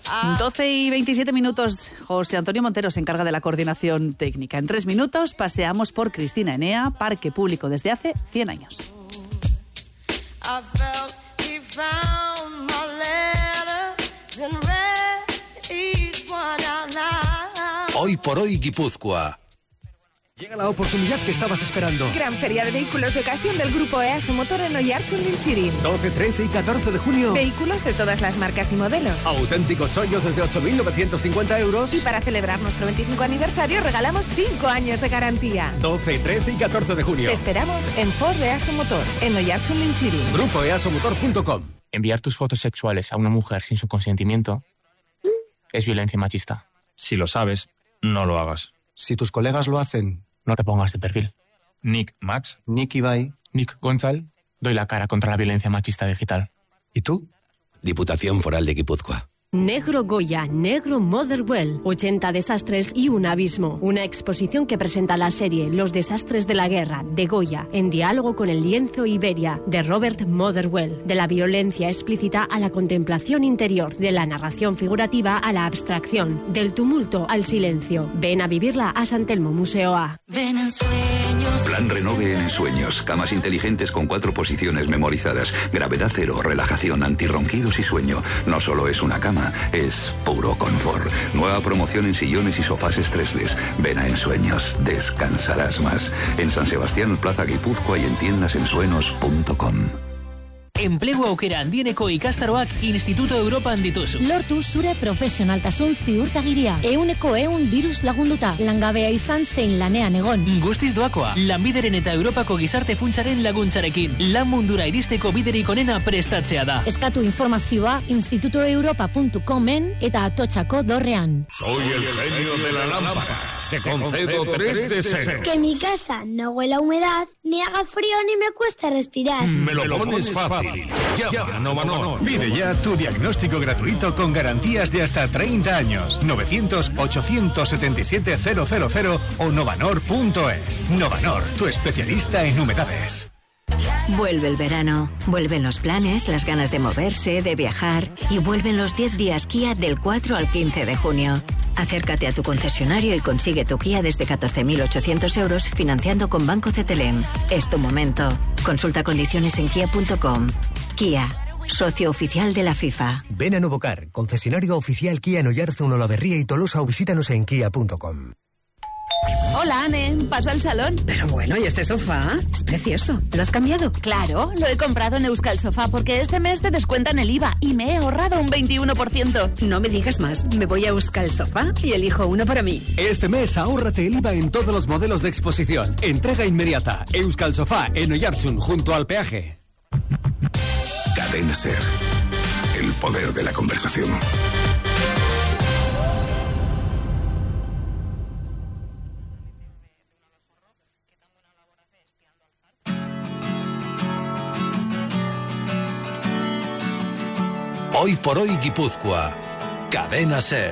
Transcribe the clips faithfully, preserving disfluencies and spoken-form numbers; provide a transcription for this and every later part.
doce y veintisiete minutos. José Antonio Montero se encarga de la coordinación técnica. En tres minutos paseamos por Cristina Enea, parque público desde hace cien años. Hoy por hoy Guipúzcoa. Llega la oportunidad que estabas esperando. Gran feria de vehículos de ocasión del grupo EASO Motor en Oiartzun Lintzirin. doce, trece y catorce de junio. Vehículos de todas las marcas y modelos. Auténticos chollos desde ocho mil novecientos cincuenta euros. Y para celebrar nuestro veinticinco aniversario regalamos cinco años de garantía. doce, trece y catorce de junio. Te esperamos en Ford EASO Motor en Oiartzun Lintzirin. grupo easo motor punto com. Enviar tus fotos sexuales a una mujer sin su consentimiento es violencia machista. Si lo sabes, no lo hagas. Si tus colegas lo hacen, no te pongas de perfil. Nick, Max, Nick Ibai, Nick Gonzal, doy la cara contra la violencia machista digital. ¿Y tú? Diputación Foral de Guipúzcoa. Negro Goya, Negro Motherwell, ochenta desastres y un abismo. Una exposición que presenta la serie Los desastres de la guerra, de Goya, en diálogo con el lienzo Iberia, de Robert Motherwell. De la violencia explícita a la contemplación interior, de la narración figurativa a la abstracción, del tumulto al silencio. Ven a vivirla a San Telmo Museo A. Ven en sueños. Plan Renove en sueños. Camas inteligentes con cuatro posiciones memorizadas. Gravedad cero, relajación, antirronquidos y sueño. No solo es una cama, es puro confort. Nueva promoción en sillones y sofás estresles. Ven a Ensueños, descansarás más. En San Sebastián, Plaza Guipúzcoa y en tiendas ensuenos punto com. Enplegu aukera handieneko ikastaroak Instituto Europan dituzu. Lortu zure profesionaltasun ziurtagiria. Euneko eun diruz lagunduta. Langabea izan zein lanean egon. Guztiz doakoa. Lanbideren eta Europako gizarte funtsaren laguntzarekin. Lan mundura iristeko biderik onena prestatzea da. Eskatu informazioa instituto europa punto comen eta Atotxako dorrean. Soy el genio de la lámpara. Te concedo tres deseos. Que mi casa no huela a humedad, ni haga frío ni me cueste respirar. Me lo pones fácil. Llama a Novanor. Pide ya tu diagnóstico gratuito con garantías de hasta treinta años. novecientos, ochocientos setenta y siete, cero cero cero o novanor punto es. Novanor, tu especialista en humedades. Vuelve el verano, vuelven los planes, las ganas de moverse, de viajar y vuelven los diez días Kia del cuatro al quince de junio. Acércate a tu concesionario y consigue tu Kia desde catorce mil ochocientos euros financiando con Banco Cetelem. Es tu momento. Consulta condiciones en kia punto com. Kia, socio oficial de la FIFA. Ven a Novocar, concesionario oficial Kia en Oiartzun, Olaberría y Tolosa, o visítanos en kia punto com. Hola, Anne, pasa al salón. Pero bueno, ¿y este sofá? Es precioso. ¿Lo has cambiado? Claro, lo he comprado en Euskal Sofá porque este mes te descuentan el I V A y me he ahorrado un veintiuno por ciento. No me digas más, me voy a Euskal Sofá y elijo uno para mí. Este mes ahórrate el I V A en todos los modelos de exposición. Entrega inmediata. Euskal Sofá en Oiartzun, junto al peaje. Cadena Ser. El poder de la conversación. Hoy por hoy Guipúzcoa. Cadena Ser.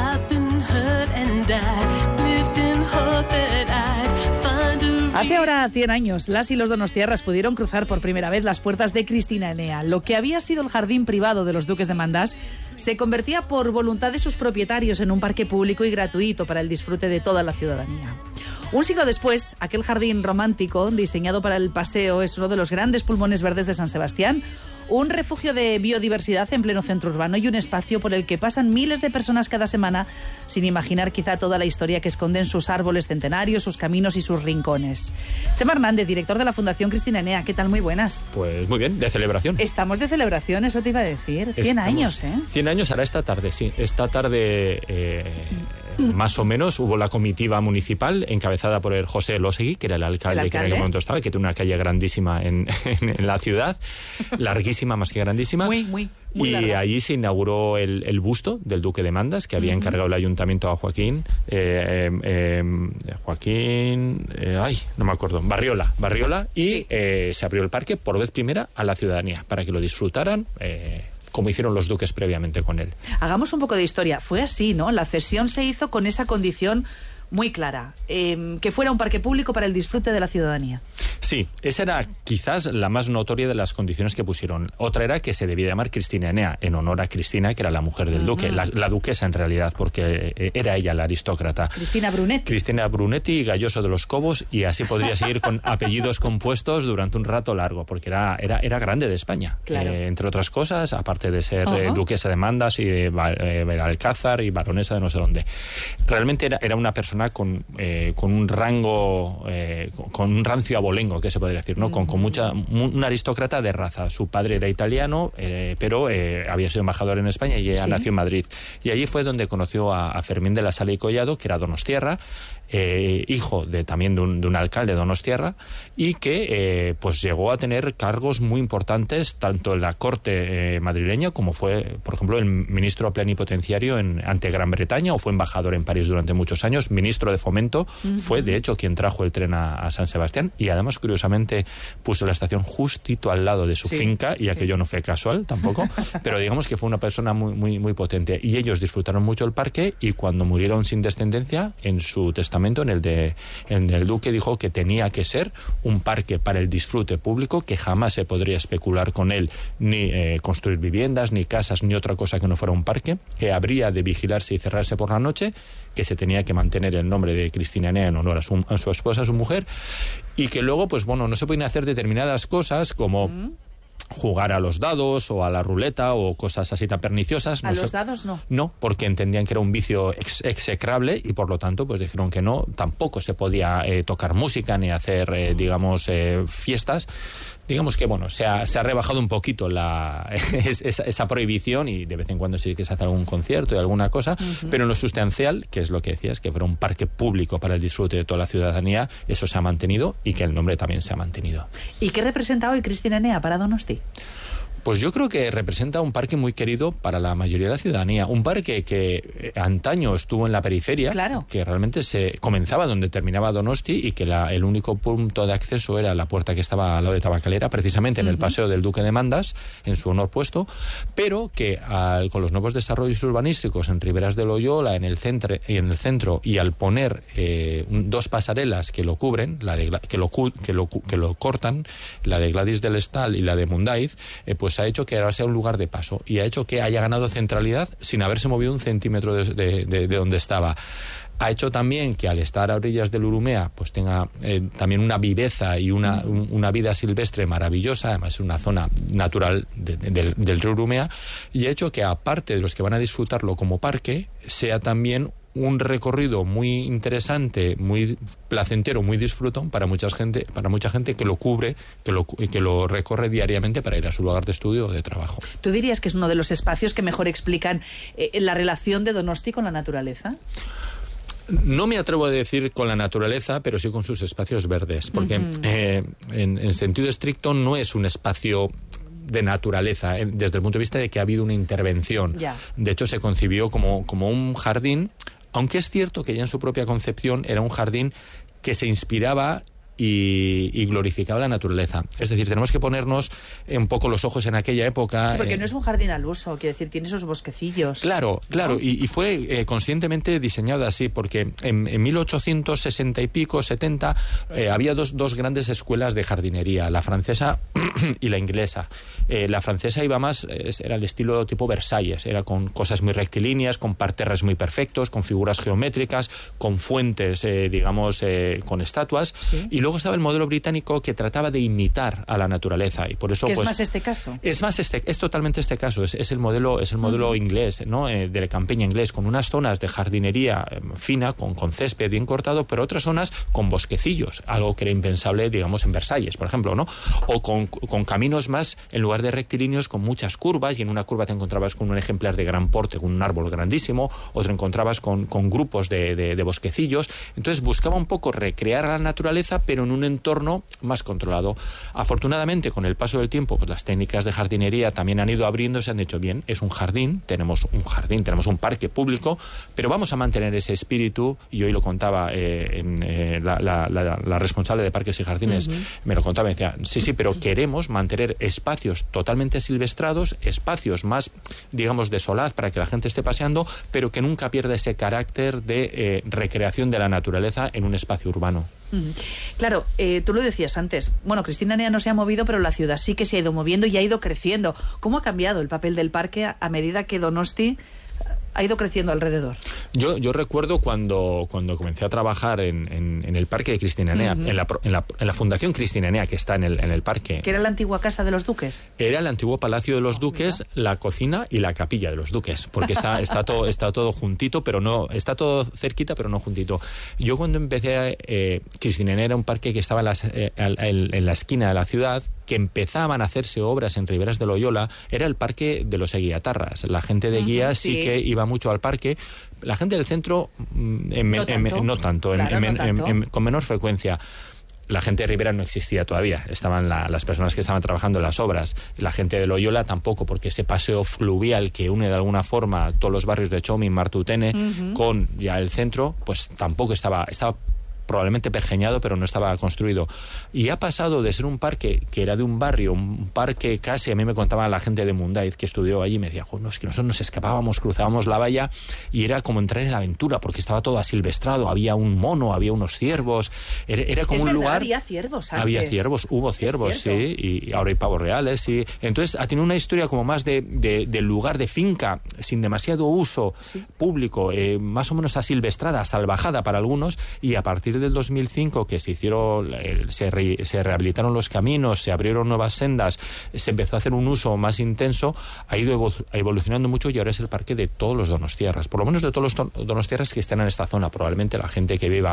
Hace ahora cien años, las y los donostiarras pudieron cruzar por primera vez las puertas de Cristina Enea. Lo que había sido el jardín privado de los duques de Mandás se convertía por voluntad de sus propietarios en un parque público y gratuito para el disfrute de toda la ciudadanía. Un siglo después, aquel jardín romántico, diseñado para el paseo, es uno de los grandes pulmones verdes de San Sebastián, un refugio de biodiversidad en pleno centro urbano y un espacio por el que pasan miles de personas cada semana sin imaginar quizá toda la historia que esconden sus árboles centenarios, sus caminos y sus rincones. Chema Hernández, director de la Fundación Cristina Enea, ¿qué tal? Muy buenas. Pues muy bien, de celebración. Estamos de celebración, eso te iba a decir. cien Estamos, años, ¿eh? cien años hará esta tarde, sí. Esta tarde... Eh, más o menos hubo la comitiva municipal encabezada por el José Elósegui, que era el alcalde, el alcalde. que en aquel momento estaba, que tiene una calle grandísima en, en, en la ciudad, larguísima más que grandísima. Muy, muy, muy y larga. allí se inauguró el, el busto del duque de Mandas, que había uh-huh. encargado el ayuntamiento a Joaquín, eh, eh, eh, Joaquín, eh, ay, no me acuerdo, Barriola, Barriola, y sí. eh, se abrió el parque por vez primera a la ciudadanía, para que lo disfrutaran, eh, como hicieron los duques previamente con él. Hagamos un poco de historia. Fue así, ¿no? La cesión se hizo con esa condición muy clara, eh, que fuera un parque público para el disfrute de la ciudadanía. Sí, esa era quizás la más notoria de las condiciones que pusieron. Otra era que se debía llamar Cristina Enea, en honor a Cristina, que era la mujer del duque, uh-huh. la, la duquesa en realidad, porque era ella la aristócrata. Cristina Brunetti. Cristina Brunetti y Galloso de los Cobos, y así podría seguir con apellidos compuestos durante un rato largo, porque era, era, era grande de España. Claro. Eh, entre otras cosas, aparte de ser uh-huh. eh, duquesa de Mandas y de eh, Alcázar y baronesa de no sé dónde. Realmente era, era una persona con, eh, con un rango, eh, con un rancio abolengo, que se podría decir, ¿no? Uh-huh. Con, con mucha, un aristócrata de raza. Su padre era italiano, eh, pero eh, había sido embajador en España y ella ¿Sí? nació en Madrid. Y allí fue donde conoció a, a Fermín de la Sala y Collado, que era donostiarra, eh, hijo de también de un, de un alcalde donostiarra, y que eh, pues llegó a tener cargos muy importantes tanto en la corte eh, madrileña como fue, por ejemplo, el ministro plenipotenciario en, ante Gran Bretaña, o fue embajador en París durante muchos años, ministro de Fomento, uh-huh. fue de hecho quien trajo el tren a, a San Sebastián, y además curiosamente puso la estación justito al lado de su sí, finca, y aquello sí. no fue casual tampoco, pero digamos que fue una persona muy, muy, muy potente, y ellos disfrutaron mucho el parque, y cuando murieron sin descendencia, en su testamento, en el de en el duque, dijo que tenía que ser un parque para el disfrute público, que jamás se podría especular con él, ni eh, construir viviendas, ni casas, ni otra cosa que no fuera un parque, que habría de vigilarse y cerrarse por la noche, que se tenía que mantener el nombre de Cristina Enea en honor a su, a su esposa, a su mujer, y que luego, pues bueno, no se pueden hacer determinadas cosas como mm. jugar a los dados o a la ruleta o cosas así tan perniciosas. ¿A no los se... dados no? No, porque entendían que era un vicio ex execrable, y por lo tanto pues dijeron que no, tampoco se podía eh, tocar música ni hacer, eh, digamos, eh, fiestas. Digamos que, bueno, se ha, se ha rebajado un poquito la, esa, esa prohibición, y de vez en cuando sí que se hace algún concierto y alguna cosa, uh-huh. pero en lo sustancial, que es lo que decías, que fuera un parque público para el disfrute de toda la ciudadanía, eso se ha mantenido, y que el nombre también se ha mantenido. ¿Y qué representa hoy Cristina Enea para Donosti? Pues yo creo que representa un parque muy querido para la mayoría de la ciudadanía. Un parque que antaño estuvo en la periferia, claro. que realmente se comenzaba donde terminaba Donosti, y que la, el único punto de acceso era la puerta que estaba al lado de Tabacalera, precisamente en uh-huh. el Paseo del Duque de Mandas, en su honor puesto, pero que al, con los nuevos desarrollos urbanísticos en Riberas de Loyola, en el centro, y en el centro, y al poner eh, dos pasarelas que lo cubren, la de, que, lo, que, lo, que lo cortan, la de Gladys del Estal y la de Mundaiz, eh, pues ha hecho que ahora sea un lugar de paso, y ha hecho que haya ganado centralidad sin haberse movido un centímetro de, de, de, de donde estaba. Ha hecho también que al estar a orillas del Urumea pues tenga eh, también una viveza y una, un, una vida silvestre maravillosa, además es una zona natural de, de, del, del río Urumea, y ha hecho que, aparte de los que van a disfrutarlo como parque, sea también un recorrido muy interesante, muy placentero, muy disfrutón para mucha gente, para mucha gente que lo cubre, que lo, que lo recorre diariamente para ir a su lugar de estudio o de trabajo. ¿Tú dirías que es uno de los espacios que mejor explican eh, la relación de Donosti con la naturaleza? No me atrevo a decir con la naturaleza, pero sí con sus espacios verdes, porque uh-huh. eh, en, en sentido estricto no es un espacio de naturaleza, eh, desde el punto de vista de que ha habido una intervención. Yeah. De hecho, se concibió como, como un jardín, aunque es cierto que ya en su propia concepción era un jardín que se inspiraba y, y glorificaba la naturaleza. Es decir, tenemos que ponernos un poco los ojos en aquella época. Sí, porque eh, no es un jardín al uso, quiero decir, tiene esos bosquecillos. Claro, claro, ¿no? y, y fue eh, conscientemente diseñado así, porque en, en mil ochocientos sesenta y pico, setenta, eh, había dos, dos grandes escuelas de jardinería, la francesa y la inglesa. Eh, la francesa iba más, eh, era el estilo tipo Versalles, era con cosas muy rectilíneas, con parterres muy perfectos, con figuras geométricas, con fuentes, eh, digamos, eh, con estatuas, ¿sí? Y luego Luego estaba el modelo británico, que trataba de imitar a la naturaleza, y por eso ¿Qué pues, es más este caso? Es más este, es totalmente este caso, es, es el modelo, es el modelo uh-huh. inglés, ¿no? Eh, de la campiña inglés, con unas zonas de jardinería eh, fina, con, con césped bien cortado, pero otras zonas con bosquecillos, algo que era impensable, digamos, en Versalles, por ejemplo, ¿no? O con, con caminos más, en lugar de rectilíneos, con muchas curvas, y en una curva te encontrabas con un ejemplar de gran porte, con un árbol grandísimo, otro encontrabas con, con grupos de, de, de bosquecillos. Entonces buscaba un poco recrear a la naturaleza, pero pero en un entorno más controlado. Afortunadamente, con el paso del tiempo, pues las técnicas de jardinería también han ido abriendo, se han dicho, bien, es un jardín, tenemos un jardín, tenemos un parque público, pero vamos a mantener ese espíritu, y hoy lo contaba eh, eh, la, la, la, la responsable de Parques y Jardines, uh-huh. me lo contaba, me decía, sí, sí, pero queremos mantener espacios totalmente silvestrados, espacios más, digamos, de solaz para que la gente esté paseando, pero que nunca pierda ese carácter de eh, recreación de la naturaleza en un espacio urbano. Uh-huh. Claro, eh, tú lo decías antes, bueno, Cristina Enea no se ha movido, pero la ciudad sí que se ha ido moviendo y ha ido creciendo. ¿Cómo ha cambiado el papel del parque a, a medida que Donosti ha ido creciendo alrededor? Yo, yo recuerdo cuando, cuando comencé a trabajar en, en, en el parque de Cristina Enea, uh-huh. en, la, en, la, en la Fundación Cristina Enea, que está en el, en el parque. ¿Que era la antigua casa de los duques? Era el antiguo Palacio de los oh, Duques, mira. La cocina y la capilla de los duques, porque está, está, todo, está todo juntito, pero no, está todo cerquita, pero no juntito. Yo cuando empecé, eh, Cristina Enea era un parque que estaba en, las, eh, en, en la esquina de la ciudad, que empezaban a hacerse obras en Riberas de Loyola, era el parque de los Eguiatarras. La gente de Guía uh-huh, sí. sí que iba mucho al parque. La gente del centro, en, no, en, tanto. no tanto, claro, en, no tanto. En, en, con menor frecuencia. La gente de Ribera no existía todavía, estaban la, las personas que estaban trabajando en las obras. La gente de Loyola tampoco, porque ese paseo fluvial que une de alguna forma todos los barrios de Chomin, Martutene, uh-huh. con ya el centro, pues tampoco estaba... estaba probablemente pergeñado, pero no estaba construido. Y ha pasado de ser un parque que era de un barrio, un parque casi, a mí me contaba la gente de Mundaiz que estudió allí, me decía, no, es que nosotros nos escapábamos, cruzábamos la valla y era como entrar en la aventura, porque estaba todo asilvestrado, había un mono, había unos ciervos, era, era como es un verdad, lugar... había ciervos antes. Había ciervos, hubo ciervos, sí, y ahora hay pavos reales, sí. Entonces ha tenido una historia como más de, de, de lugar de finca, sin demasiado uso sí. público, eh, más o menos asilvestrada, salvajada para algunos, y a partir del dos mil cinco que se hicieron, eh, se, re, se rehabilitaron los caminos, se abrieron nuevas sendas, se empezó a hacer un uso más intenso, ha ido evo, evolucionando mucho y ahora es el parque de todos los donostiarras, por lo menos de todos los donostiarras que están en esta zona. Probablemente la gente que viva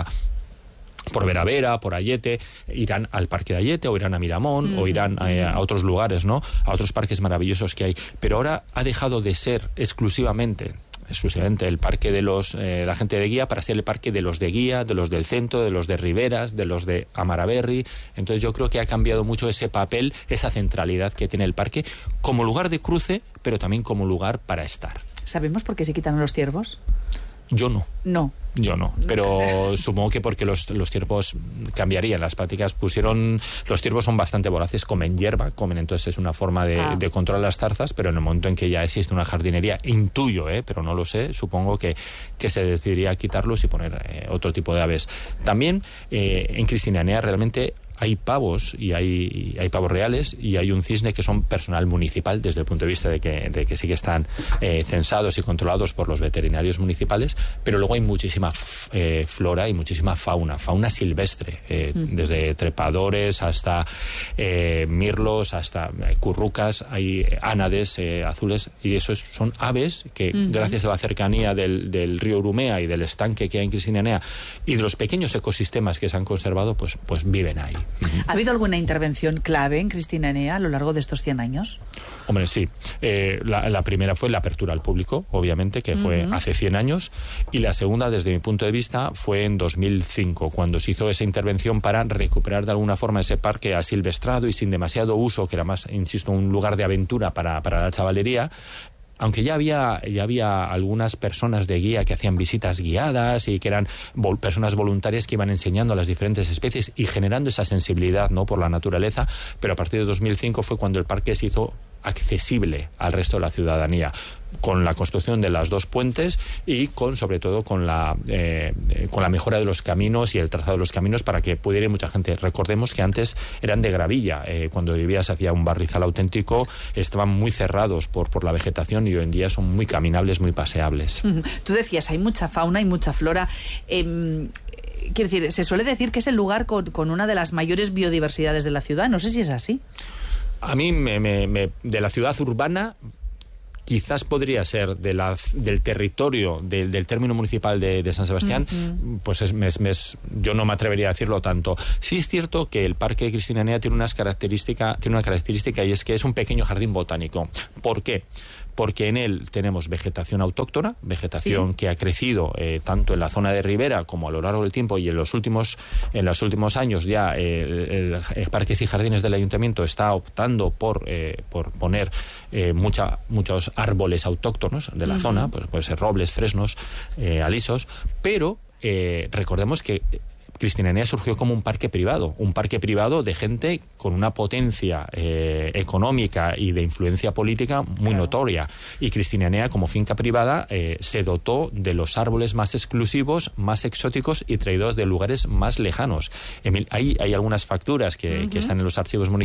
por Veravera, por Ayete, irán al parque de Ayete o irán a Miramón mm, o irán eh, a otros lugares, ¿no? A otros parques maravillosos que hay. Pero ahora ha dejado de ser exclusivamente exclusivamente el parque de los eh, la gente de Guía para ser el parque de los de Guía, de los del centro, de los de Riberas, de los de Amaraberri. Entonces yo creo que ha cambiado mucho ese papel, esa centralidad que tiene el parque como lugar de cruce, pero también como lugar para estar. ¿Sabemos por qué se quitaron los ciervos? Yo no. No. Yo no, pero supongo que porque los, los ciervos cambiarían, las prácticas pusieron, los ciervos son bastante voraces, comen hierba, comen, entonces es una forma de, ah. de controlar las zarzas, pero en el momento en que ya existe una jardinería, intuyo, eh, pero no lo sé, supongo que, que se decidiría quitarlos y poner eh, otro tipo de aves. También eh, en Cristina Enea realmente hay pavos y hay, y hay pavos reales y hay un cisne que son personal municipal desde el punto de vista de que, de que sí que están eh, censados y controlados por los veterinarios municipales, pero luego hay muchísima eh, flora y muchísima fauna, fauna silvestre, eh, mm. desde trepadores hasta eh, mirlos, hasta eh, currucas, hay ánades eh, azules y esos son aves que mm. gracias a la cercanía del, del río Urumea y del estanque que hay en Cristina Enea y de los pequeños ecosistemas que se han conservado, pues, pues viven ahí. ¿Ha habido alguna intervención clave en Cristina Enea a lo largo de estos cien años? Hombre, sí. Eh, la, la primera fue la apertura al público, obviamente, que fue uh-huh. hace cien años, y la segunda, desde mi punto de vista, fue en dos mil cinco, cuando se hizo esa intervención para recuperar de alguna forma ese parque asilvestrado y sin demasiado uso, que era más, insisto, un lugar de aventura para, para la chavalería. Aunque ya había ya había algunas personas de guía que hacían visitas guiadas y que eran vol- personas voluntarias que iban enseñando a las diferentes especies y generando esa sensibilidad, ¿no?, por la naturaleza, pero a partir de dos mil cinco fue cuando el parque se hizo accesible al resto de la ciudadanía, con la construcción de las dos puentes y con, sobre todo, con la eh, con la mejora de los caminos y el trazado de los caminos para que pudiera ir mucha gente. Recordemos que antes eran de gravilla, eh, cuando vivías hacia un barrizal auténtico, estaban muy cerrados por, por la vegetación y hoy en día son muy caminables, muy paseables. Uh-huh. Tú decías, hay mucha fauna y mucha flora. Eh, quiero decir, se suele decir que es el lugar con, con una de las mayores biodiversidades de la ciudad. No sé si es así. A mí, me, me, me, de la ciudad urbana, quizás podría ser de la, del territorio, del, del término municipal de, de San Sebastián, uh-huh. pues es, es, es, yo no me atrevería a decirlo tanto. Sí es cierto que el Parque de Cristina Enea tiene, unas característica, tiene una característica y es que es un pequeño jardín botánico. ¿Por qué? porque en él tenemos vegetación autóctona, vegetación Sí. que ha crecido eh, tanto en la zona de ribera como a lo largo del tiempo, y en los últimos, en los últimos años ya eh, el, el Parques y Jardines del Ayuntamiento está optando por, eh, por poner eh, mucha, muchos árboles autóctonos de la Ujú. zona, pues puede ser robles, fresnos, eh, alisos, pero eh, recordemos que Cristina Enea surgió como un parque privado, un parque privado de gente con una potencia eh, económica y de influencia política muy claro. notoria. Y Cristina Enea, como finca privada, eh, se dotó de los árboles más exclusivos, más exóticos y traídos de lugares más lejanos. Emil, hay, hay algunas facturas que, uh-huh. que están en los archivos municipales